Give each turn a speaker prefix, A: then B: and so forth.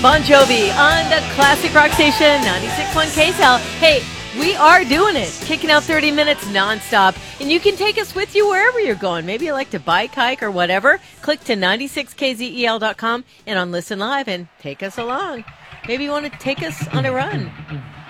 A: Bon Jovi on the Classic Rock Station, 96.1 KSL. Hey, we are doing it, kicking out 30 minutes nonstop, and you can take us with you wherever you're going. Maybe you like to bike, hike, or whatever. Click to 96kzel.com and on Listen Live and take us along. Maybe you want to take us on a run.